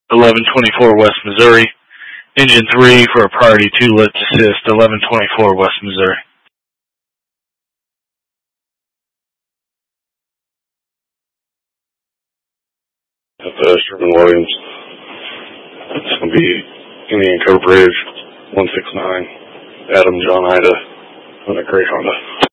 1124 West Missouri. Engine 3 for a priority 2 lift assist, 1124 West Missouri. That's Sherman Williams. It's going to be Indian Cove Bridge, 169, Adam John Ida on a gray Honda.